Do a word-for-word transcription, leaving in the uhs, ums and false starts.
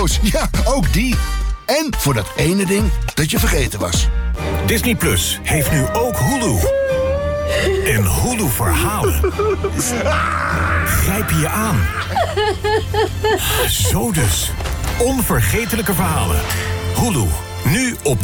Ja, ook die. En voor dat ene ding dat je vergeten was. Disney Plus heeft nu ook Hulu. En Hulu verhalen grijpen je aan. Zo dus. Onvergetelijke verhalen. Hulu, nu op